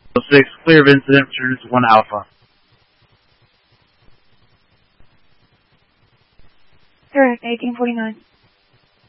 6, clear of incident, return to 1 Alpha. Correct, 1849.